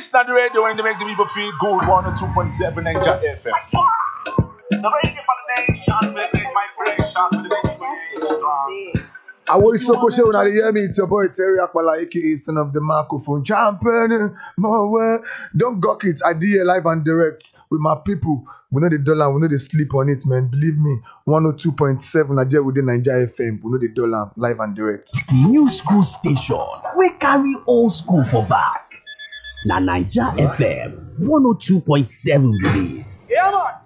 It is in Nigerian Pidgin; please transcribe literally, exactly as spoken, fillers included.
listen to the radio when they make the people feel good. one oh two point seven Ninja F M. The radio for the nation, blessing vibration with the people. I will so show now hear me. It's your boy Terry Akbala, aka son of the microphone champion. More don't gawk it. I did here live and direct with my people. We know the dollar, we know they sleep on it, man. Believe me, one oh two point seven I did with the Ninja F M. We know the dollar live and direct. New school station. We carry old school for back. Na Ninja F M one oh two point seven release. Yeah, man.